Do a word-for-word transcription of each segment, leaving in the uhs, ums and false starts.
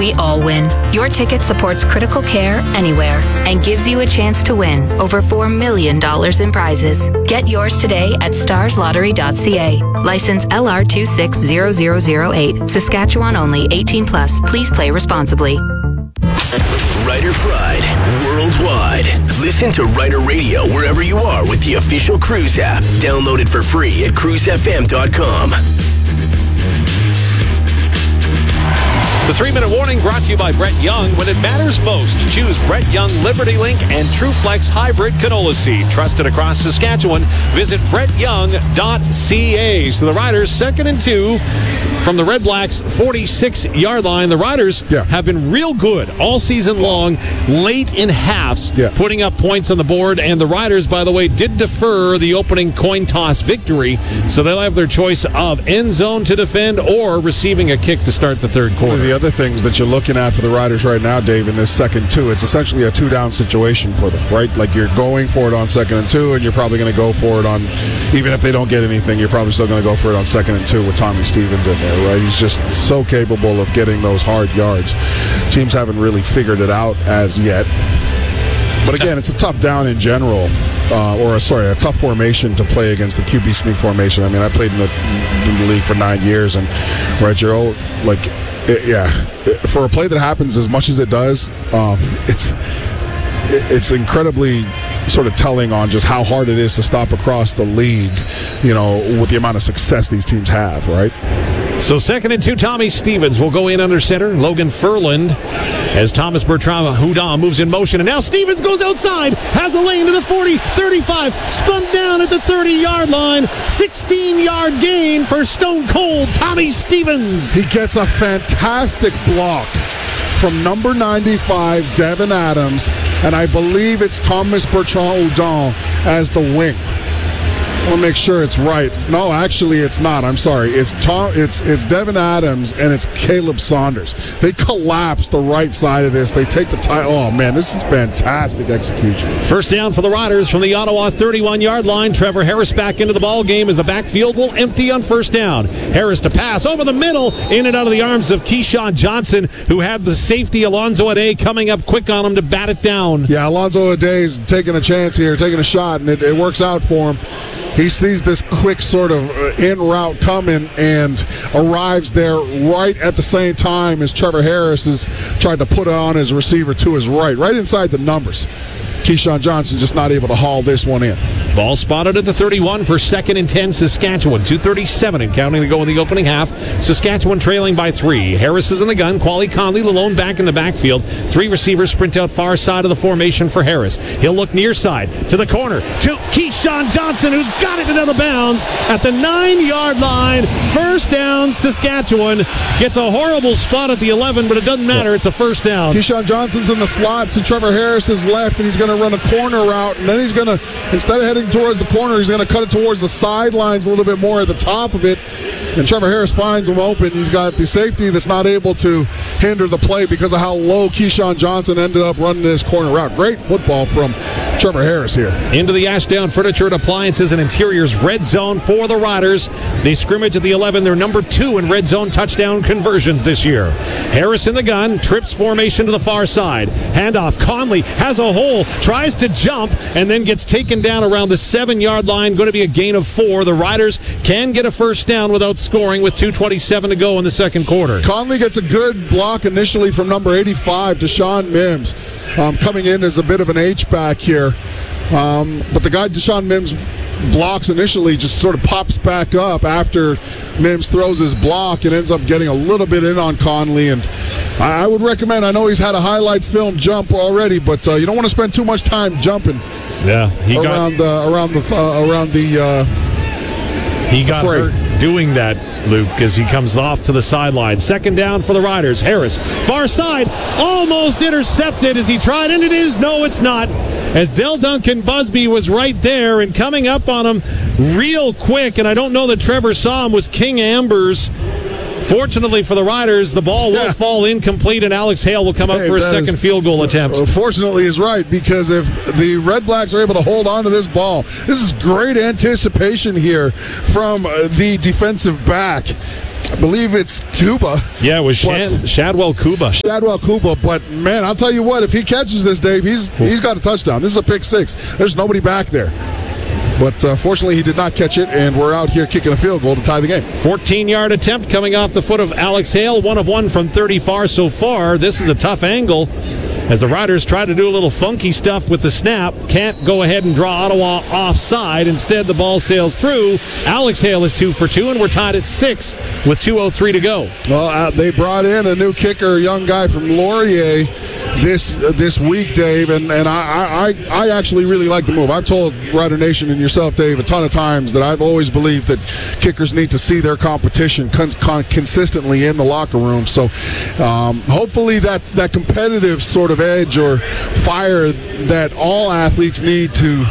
we all win. Your ticket supports critical care anywhere and gives you a chance to win over four million dollars in prizes. Get yours today at stars lottery dot c a. License L R two six zero zero zero eight. Saskatchewan only. eighteen plus. Please play responsibly. Ryder Pride worldwide. Listen to Ryder Radio wherever you are with the official Cruise app. Download it for free at cruise f m dot com. The three-minute warning brought to you by Brett Young. When it matters most, choose Brett Young Liberty Link and TrueFlex Hybrid Canola Seed. Trusted across Saskatchewan. Visit brett young dot c a. So the Riders second and two from the Red Blacks forty-six-yard line. The Riders yeah. have been real good all season long, late in halves, yeah. putting up points on the board. And the Riders, by the way, did defer the opening coin toss victory, so they'll have their choice of end zone to defend or receiving a kick to start the third quarter. The other things that you're looking at for the Riders right now, Dave, in this second two, it's essentially a two-down situation for them, right? Like you're going for it on second and two, and you're probably going to go for it on, even if they don't get anything, you're probably still going to go for it on second and two with Tommy Stevens in there. Right, he's just so capable of getting those hard yards. Teams haven't really figured it out as yet. But again, it's a tough down in general, uh, or a, sorry, a tough formation to play against the Q B sneak formation. I mean, I played in the, in the league for nine years, and right, you're old, like, it, yeah, it, for a play that happens as much as it does, um, it's it, it's incredibly sort of telling on just how hard it is to stop across the league, you know, with the amount of success these teams have, right? So second and two, Tommy Stevens will go in under center. Logan Furland as Thomas Bertrand Houdan moves in motion. And now Stevens goes outside, has a lane to the forty, thirty-five, spun down at the thirty-yard line. sixteen-yard gain for Stone Cold Tommy Stevens. He gets a fantastic block from number ninety-five, Devin Adams, and I believe it's Thomas Bertrand Houdan as the wing. I want to make sure it's right. No, actually, it's not. I'm sorry. It's Tom. It's it's Devin Adams and it's Caleb Saunders. They collapse the right side of this. They take the tie. Oh man, this is fantastic execution. First down for the Riders from the Ottawa thirty-one-yard line. Trevor Harris back into the ball game as the backfield will empty on first down. Harris to pass over the middle, in and out of the arms of Keyshawn Johnson, who had the safety Alonzo Ade coming up quick on him to bat it down. Yeah, Alonzo Ade's taking a chance here, taking a shot, and it, it works out for him. He sees this quick sort of in route coming and arrives there right at the same time as Trevor Harris has tried to put it on his receiver to his right, right inside the numbers. Keyshawn Johnson just not able to haul this one in. Ball spotted at the thirty-one for second and ten, Saskatchewan. two thirty-seven and counting to go in the opening half. Saskatchewan trailing by three. Harris is in the gun. Quali Conley, the lone back in the backfield. Three receivers sprint out far side of the formation for Harris. He'll look near side to the corner to Keyshawn Johnson, who's got it out of bounds at the nine-yard line. First down, Saskatchewan. Gets a horrible spot at the eleven, but it doesn't matter. It's a first down. Keyshawn Johnson's in the slot to Trevor Harris's left, and he's going to run a corner route, and then he's going to, instead of heading towards the corner, he's going to cut it towards the sidelines a little bit more at the top of it, and Trevor Harris finds him open. He's got the safety that's not able to hinder the play because of how low Keyshawn Johnson ended up running this corner route. Great football from Trevor Harris here. Into the Ashdown Furniture and Appliances and Interiors red zone for the Riders. They scrimmage at the eleven. They're number two in red zone touchdown conversions this year. Harris in the gun, trips formation to the far side. Handoff, Conley has a hole, tries to jump, and then gets taken down around the seven-yard line. Going to be a gain of four. The Riders can get a first down without scoring with two twenty-seven to go in the second quarter. Conley gets a good block initially from number eighty-five, Deshaun Mims, um, coming in as a bit of an H-back here. Um, but the guy, Deshaun Mims, blocks initially, just sort of pops back up after Mims throws his block and ends up getting a little bit in on Conley. And I would recommend, I know he's had a highlight film jump already, but uh, you don't want to spend too much time jumping. Yeah, he around got, uh, around the uh, around the. Uh, he got hurt doing that, Luke, as he comes off to the sideline. Second down for the Riders. Harris, far side, almost intercepted as he tried, and it is. No, it's not. As Del Duncan Busby was right there and coming up on him real quick, and I don't know that Trevor saw him, was King Ambers. Fortunately for the Riders, the ball will yeah. fall incomplete, and Alex Hale will come up hey, for a second is, field goal attempt. Fortunately is right, because if the Red Blacks are able to hold on to this ball, this is great anticipation here from the defensive back. I believe it's Cuba. Yeah, it was Shad- Shadwell Cuba. Shadwell Cuba, but man, I'll tell you what, if he catches this, Dave, he's he's got a touchdown. This is a pick six. There's nobody back there. But uh, fortunately, he did not catch it, and we're out here kicking a field goal to tie the game. fourteen-yard attempt coming off the foot of Alex Hale, one of one from thirty far so far. This is a tough angle as the Riders try to do a little funky stuff with the snap. Can't go ahead and draw Ottawa offside. Instead, the ball sails through. Alex Hale is two for two, and we're tied at six with two oh three to go. Well, uh, they brought in a new kicker, a young guy from Laurier this uh, this week, Dave, and, and I, I, I actually really like the move. I've told Rider Nation and yourself, Dave, a ton of times that I've always believed that kickers need to see their competition con- con- consistently in the locker room. So um, hopefully that, that competitive sort of edge or fire that all athletes need to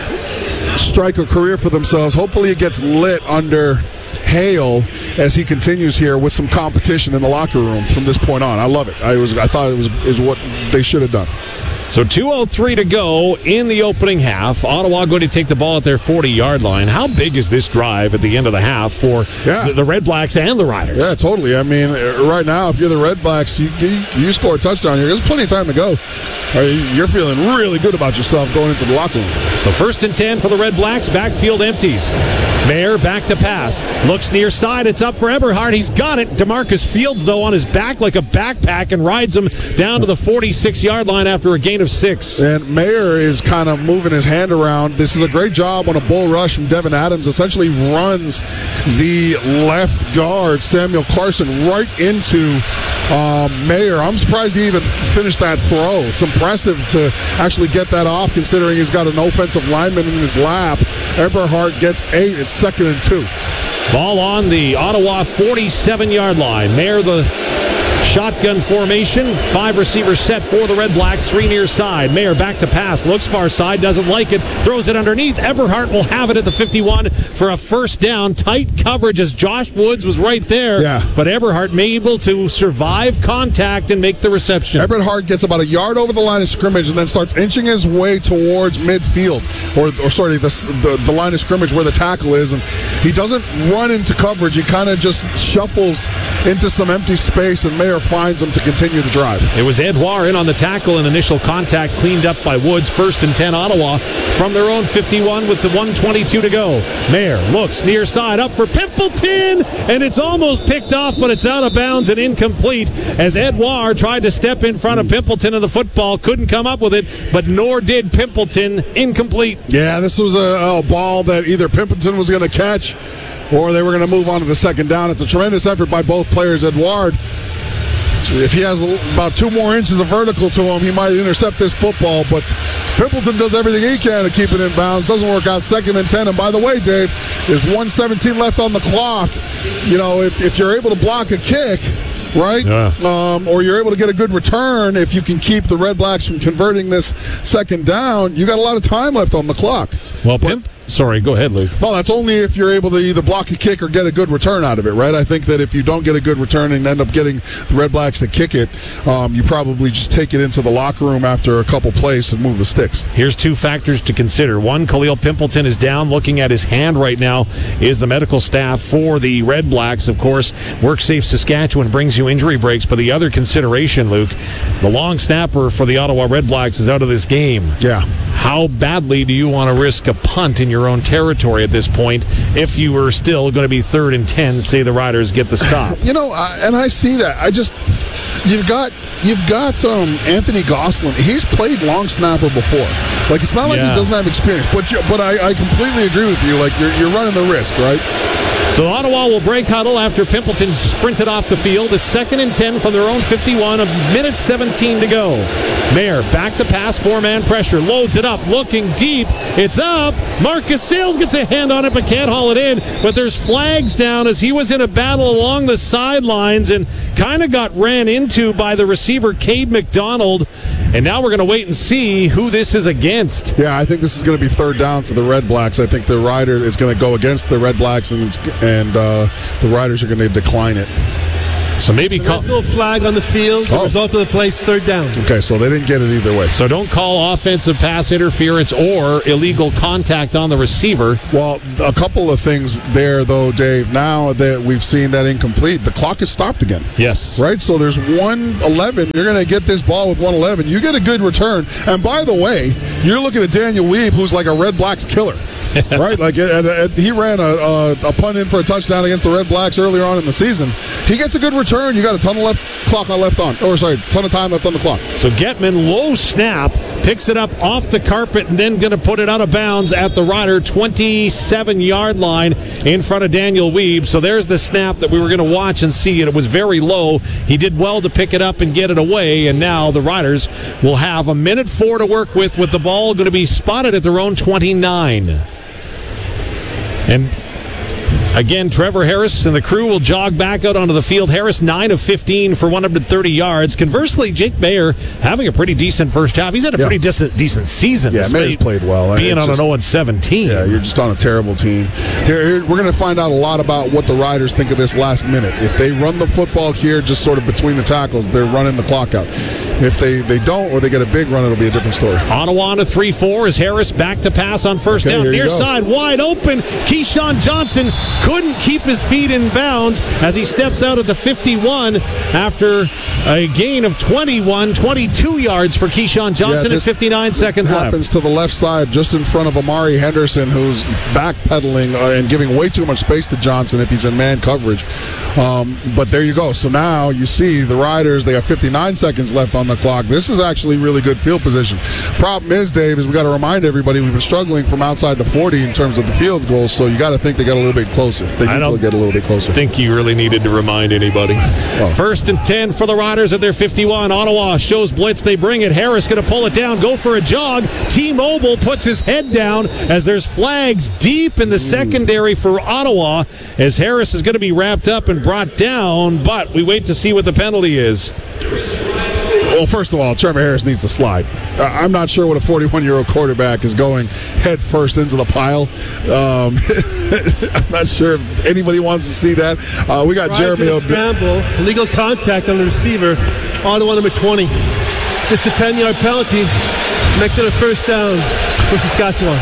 strike a career for themselves, hopefully it gets lit under Hale as he continues here with some competition in the locker room from this point on. I love it. I was I thought it was is what they should have done. So two oh three to go in the opening half. Ottawa going to take the ball at their forty-yard line. How big is this drive at the end of the half for yeah. the, the Red Blacks and the Riders? Yeah, totally. I mean, right now, if you're the Red Blacks, you, you, you score a touchdown here. There's plenty of time to go. You're feeling really good about yourself going into the locker room. So first and ten for the Red Blacks. Backfield empties. Mayer back to pass. Looks near side. It's up for Eberhardt. He's got it. DeMarcus Fields, though, on his back like a backpack and rides him down to the forty-six-yard line after a gain of six. And Mayer is kind of moving his hand around. This is a great job on a bull rush from Devin Adams. Essentially runs the left guard, Samuel Carson, right into uh, Mayer. I'm surprised he even finished that throw. It's impressive to actually get that off, considering he's got an offensive lineman in his lap. Eberhardt gets eight. It's second and two. Ball on the Ottawa forty-seven-yard line. Mayer, the shotgun formation. Five receivers set for the Red Blacks. Three near side. Mayer back to pass. Looks far side. Doesn't like it. Throws it underneath. Eberhardt will have it at the fifty-one for a first down. Tight coverage as Josh Woods was right there. Yeah. But Eberhardt able to survive contact and make the reception. Eberhardt gets about a yard over the line of scrimmage and then starts inching his way towards midfield. Or, or sorry, the, the, the line of scrimmage where the tackle is. And he doesn't run into coverage. He kind of just shuffles into some empty space, and Mayer finds him to continue to drive. It was Edouard in on the tackle, and initial contact cleaned up by Woods. First and ten Ottawa from their own fifty-one with the one twenty-two to go. Mayer looks near side up for Pimpleton, and it's almost picked off, but it's out of bounds and incomplete as Edouard tried to step in front of Pimpleton and the football couldn't come up with it, but nor did Pimpleton. Incomplete. Yeah, this was a, a ball that either Pimpleton was going to catch or they were going to move on to the second down. It's a tremendous effort by both players. Edouard, if he has about two more inches of vertical to him, he might intercept this football, but Pimpleton does everything he can to keep it in bounds. Doesn't work out. Second and ten. And by the way, Dave, there's one seventeen left on the clock. You know, if, if you're able to block a kick, right? Yeah. Um, or you're able to get a good return, if you can keep the Red Blacks from converting this second down, you got a lot of time left on the clock. Well, Pimp, sorry, go ahead, Luke. Well, that's only if you're able to either block a kick or get a good return out of it, right? I think that if you don't get a good return and end up getting the Red Blacks to kick it, um, you probably just take it into the locker room after a couple plays and move the sticks. Here's two factors to consider. One, Khalil Pimpleton is down. Looking at his hand right now is the medical staff for the Red Blacks. Of course, WorkSafe Saskatchewan brings you injury breaks, but the other consideration, Luke, the long snapper for the Ottawa Red Blacks is out of this game. Yeah. How badly do you want to risk a punt in your own territory at this point if you were still going to be third and ten, say the Riders get the stop? You know, I, and I see that. I just, you've got you've got um, Anthony Gosselin. He's played long snapper before. Like, it's not like Yeah. he doesn't have experience, but you, but I, I completely agree with you. Like, you're, you're running the risk, right? So Ottawa will break huddle after Pimpleton sprinted off the field. It's second and ten from their own fifty-one, a minute seventeen to go. Mayer back to pass, four-man pressure, loads it up, looking deep. It's up. Marcus Sales gets a hand on it but can't haul it in. But there's flags down as he was in a battle along the sidelines and kind of got ran into by the receiver, Cade McDonald. And now we're going to wait and see who this is against. Yeah, I think this is going to be third down for the Red Blacks. I think the Rider is going to go against the Red Blacks, and, and uh, the Riders are going to decline it. So maybe There call. was no flag on the field. The Oh. result of the play is third down. Okay, so they didn't get it either way. So don't call offensive pass interference or illegal contact on the receiver. Well, a couple of things there, though, Dave. Now that we've seen that incomplete, the clock is stopped again. Yes. Right? So there's one eleven. You're going to get this ball with one eleven. You get a good return. And by the way, you're looking at Daniel Weeb, who's like a Red Blacks killer. Right? Like uh, uh, he ran a, a, a punt in for a touchdown against the Red Blacks earlier on in the season. He gets a good return. You got a ton of left clock on left on. Or, sorry, ton of time left on the clock. So Getman, low snap, picks it up off the carpet and then going to put it out of bounds at the Rider twenty-seven-yard line in front of Daniel Weeb. So there's the snap that we were going to watch and see, and it was very low. He did well to pick it up and get it away, and now the Riders will have a minute four to work with, with the ball going to be spotted at their own twenty-nine. And again, Trevor Harris and the crew will jog back out onto the field. Harris, nine of fifteen for one hundred thirty yards. Conversely, Jake Mayer having a pretty decent first half. He's had a Yeah. pretty decent decent season. Yeah, Mayer's played well. Being It's on just- an oh and seventeen. Yeah, you're just on a terrible team. Here, here we're going to find out a lot about what the Riders think of this last minute. If they run the football here just sort of between the tackles, they're running the clock out. If they, they don't or they get a big run, it'll be a different story. Ottawa on a three four as Harris back to pass on first Okay, down. here you Near go. side, wide open. Keyshawn Johnson couldn't keep his feet in bounds as he steps out at the fifty-one after a gain of twenty-one, twenty-two yards for Keyshawn Johnson Yeah, this- at fifty-nine this seconds happens left. to the left side, just in front of Amari Henderson, who's backpedaling uh, and giving way too much space to Johnson if he's in man coverage. Um, but there you go. So now you see the Riders, they have fifty-nine seconds left on the clock. This is actually really good field position. Problem is, Dave, is we got to remind everybody we've been struggling from outside the forty in terms of the field goals, so you got to think they got a little bit closer. They I need don't to get a little bit closer. I think you really needed to remind anybody. Oh. First and ten for the Riders at their fifty-one. Ottawa shows blitz. They bring it. Harris going to pull it down, go for a jog. T-Mobile puts his head down as there's flags deep in the secondary for Ottawa as Harris is going to be wrapped up and brought down, but we wait to see what the penalty is. Well, first of all, Trevor Harris needs to slide. Uh, I'm not sure what a forty-one-year-old quarterback is going head first into the pile. Um, I'm not sure if anybody wants to see that. Uh, we got Prior Jeremy to the O'D- scramble, legal contact on the receiver, Ottawa number twenty. Just a ten-yard penalty makes it a first down for Saskatchewan.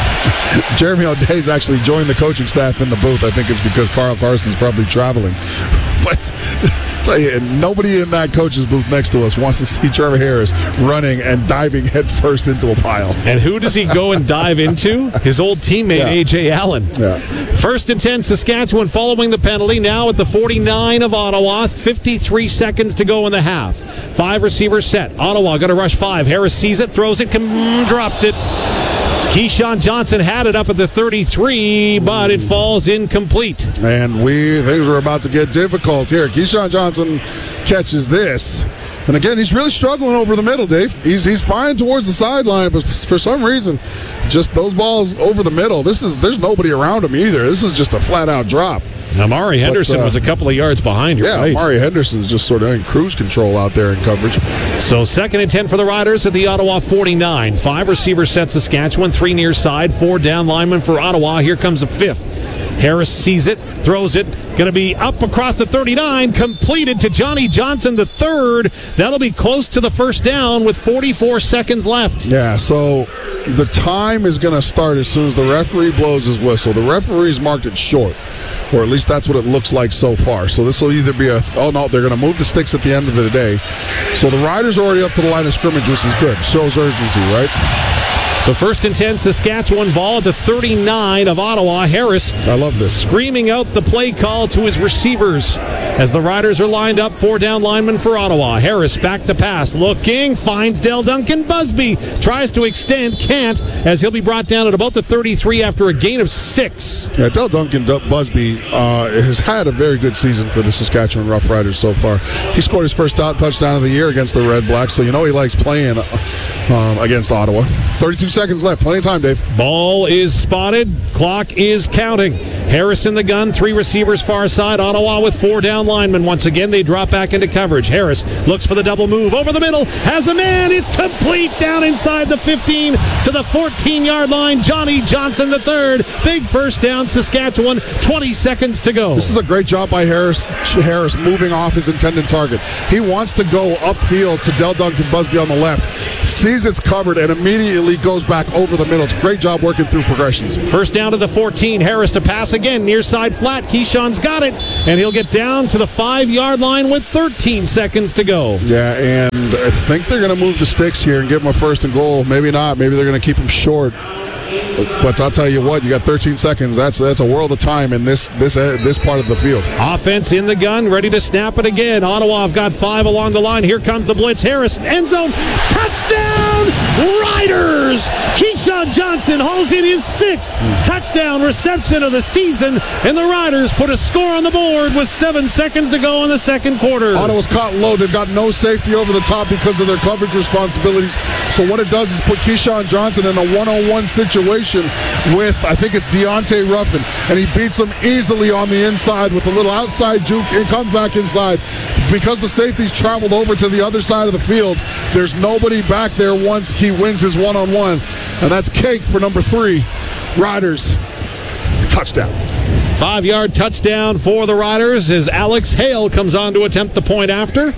Jeremy O'Day's actually joined the coaching staff in the booth. I think it's because Carl Carson's probably traveling. But I'll tell you, nobody in that coach's booth next to us wants to see Trevor Harris running and diving headfirst into a pile. And who does he go and dive into? His old teammate, Yeah. A J. Allen. Yeah. First and ten, Saskatchewan following the penalty. Now at the forty-nine of Ottawa. fifty-three seconds to go in the half. Five receivers set. Ottawa going to rush five. Harris sees it, throws it, com- dropped it. Keyshawn Johnson had it up at the thirty-three, but it falls incomplete. And we things are about to get difficult here. Keyshawn Johnson catches this. And again, he's really struggling over the middle, Dave. He's he's fine towards the sideline, but for some reason, just those balls over the middle. This is there's nobody around him either. This is just a flat out drop. Amari Henderson But, uh, was a couple of yards behind you, Yeah, right? Amari Henderson's just sort of in cruise control out there in coverage. So second and ten for the Riders at the Ottawa forty-nine. Five receivers set Saskatchewan, three near side, four down linemen for Ottawa. Here comes a fifth. Harris sees it, throws it, going to be up across the thirty-nine, completed to Johnny Johnson the third. That'll be close to the first down with forty-four seconds left. Yeah, so the time is going to start as soon as the referee blows his whistle. The referee's marked it short, or at least that's what it looks like so far. So this will either be a, oh no, they're going to move the sticks at the end of the day. So the Riders are already up to the line of scrimmage, which is good. Shows urgency, right? So first and ten, Saskatchewan, ball at the thirty-nine of Ottawa. Harris I love this. screaming out the play call to his receivers as the Riders are lined up. Four down linemen for Ottawa. Harris back to pass, looking, finds Del Duncan. Busby tries to extend, can't, as he'll be brought down at about the thirty-three after a gain of six. Yeah, Del Duncan D- Busby uh, has had a very good season for the Saskatchewan Roughriders so far. He scored his first t- touchdown of the year against the Red Blacks, so you know he likes playing um, against Ottawa. thirty-two seconds seconds left. Plenty of time, Dave. Ball is spotted. Clock is counting. Harris in the gun. Three receivers far side. Ottawa with four down linemen. Once again, they drop back into coverage. Harris looks for the double move. Over the middle. Has a man. It's complete down inside the fifteen to the fourteen-yard line. Johnny Johnson the third. Big first down, Saskatchewan. twenty seconds to go. This is a great job by Harris. Harris moving off his intended target. He wants to go upfield to Del Duncan Busby on the left. Sees it's covered and immediately goes back over the middle. It's a great job working through progressions. First down to the fourteen. Harris to pass again. Near side flat. Keyshawn's got it. And he'll get down to the five-yard line with thirteen seconds to go. Yeah, and I think they're going to move the sticks here and give him a first and goal. Maybe not. Maybe they're going to keep him short. But I'll tell you what, you got thirteen seconds. That's that's a world of time in this this uh, this part of the field. Offense in the gun, ready to snap it again. Ottawa have got five along the line. Here comes the blitz. Harris, end zone, touchdown, Riders! Keyshawn Johnson hauls in his sixth touchdown reception of the season, and the Riders put a score on the board with seven seconds to go in the second quarter. Ottawa's caught low. They've got no safety over the top because of their coverage responsibilities. So what it does is put Keyshawn Johnson in a one-on-one situation with, I think it's Deontay Ruffin, and he beats him easily on the inside with a little outside juke and comes back inside. Because the safety's traveled over to the other side of the field, there's nobody back there once he wins his one-on-one, and that's cake for number three. Riders, touchdown. Five-yard touchdown for the Riders as Alex Hale comes on to attempt the point after.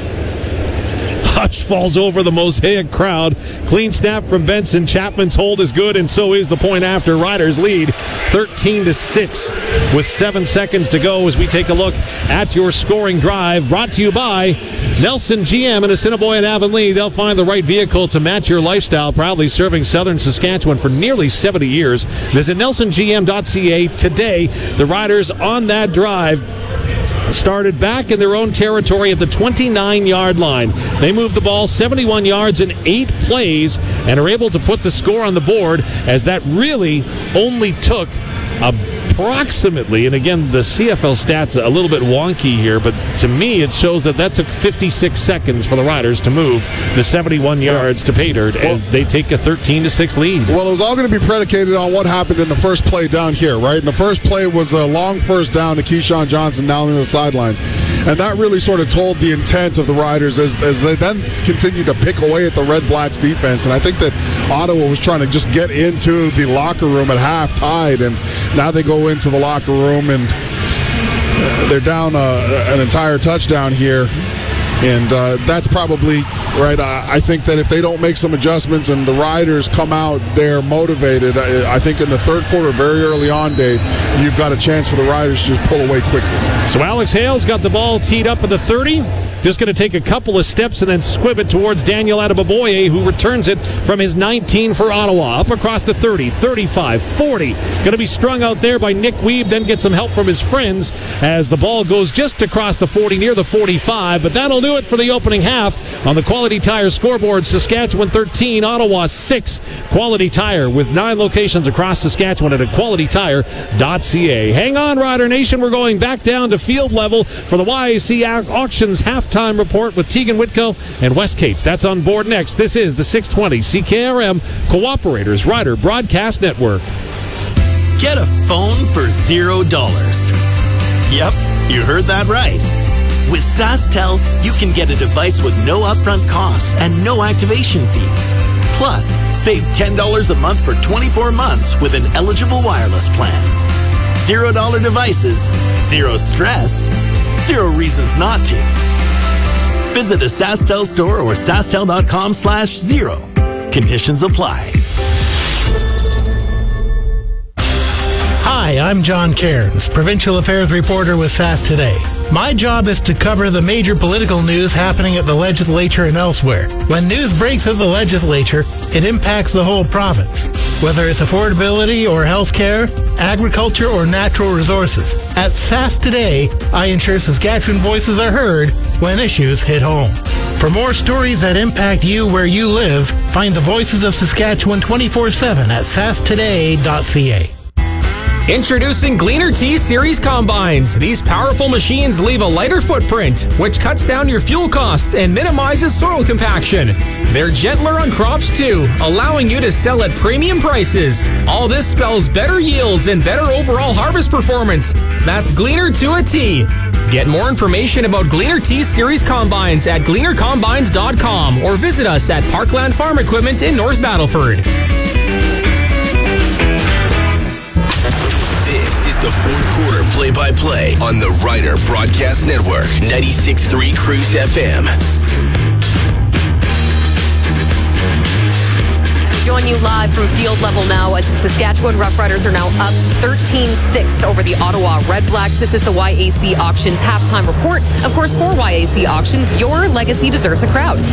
Hush falls over the mosaic crowd. Clean snap from Benson. Chapman's hold is good, and so is the point after. Riders lead thirteen to six with seven seconds to go as we take a look at your scoring drive. Brought to you by Nelson G M in Assiniboia and Avonlea. They'll find the right vehicle to match your lifestyle. Proudly serving southern Saskatchewan for nearly seventy years. Visit nelson g m dot c a today. The Riders on that drive started back in their own territory at the twenty-nine-yard line. They moved the ball seventy-one yards in eight plays and are able to put the score on the board, as that really only took approximately, and again, the C F L stats a little bit wonky here, but to me it shows that that took fifty-six seconds for the Riders to move the seventy-one yards to pay dirt as well, they take a thirteen to six lead. Well, it was all going to be predicated on what happened in the first play down here, right? And the first play was a long first down to Keyshawn Johnson down on the sidelines. And that really sort of told the intent of the Riders as, as they then continued to pick away at the Red Blacks defense. And I think that Ottawa was trying to just get into the locker room at half tied, and now they go into the locker room and they're down uh, an entire touchdown here. And uh, that's probably right. I, I think that if they don't make some adjustments and the Riders come out there motivated, I, I think in the third quarter, very early on, Dave, you've got a chance for the Riders to just pull away quickly. So Alex Hale's got the ball teed up at the thirty. Just going to take a couple of steps and then squib it towards Daniel Adeboboye, who returns it from his nineteen for Ottawa. Up across the thirty, thirty-five, forty. Going to be strung out there by Nick Weeb, then get some help from his friends as the ball goes just across the forty, near the forty-five. But that'll do it for the opening half on the Quality Tire scoreboard. Saskatchewan thirteen, Ottawa six. Quality Tire with nine locations across Saskatchewan at quality tire dot c a. Hang on, Rider Nation. We're going back down to field level for the Y A C Auctions halftime report with Tegan Whitco and Wes Cates. That's on board next. This is the six twenty C K R M Cooperators Rider Broadcast Network. Get a phone for zero dollars. Yep, you heard that right. With SaskTel, you can get a device with no upfront costs and no activation fees. Plus, save ten dollars a month for twenty-four months with an eligible wireless plan. Zero dollar devices, zero stress, zero reasons not to. Visit a SaskTel store or sastel dot com slash zero. Conditions apply. Hi, I'm John Cairns, Provincial Affairs Reporter with Sask Today. My job is to cover the major political news happening at the legislature and elsewhere. When news breaks at the legislature, it impacts the whole province, whether it's affordability or health care, agriculture or natural resources. At Sask Today, I ensure Saskatchewan voices are heard when issues hit home. For more stories that impact you where you live, find the Voices of Saskatchewan twenty-four seven at sask today dot c a. Introducing Gleaner T Series Combines. These powerful machines leave a lighter footprint, which cuts down your fuel costs and minimizes soil compaction. They're gentler on crops too, allowing you to sell at premium prices. All this spells better yields and better overall harvest performance. That's Gleaner to a T. Get more information about Gleaner T Series Combines at gleaner combines dot com or visit us at Parkland Farm Equipment in North Battleford. This is the fourth quarter play-by-play on the Ryder Broadcast Network, ninety-six point three Cruise F M. Join you live from field level now as the Saskatchewan Roughriders are now up thirteen six over the Ottawa Redblacks. This is the Y A C Auctions halftime report. Of course, for Y A C Auctions, your legacy deserves a crowd.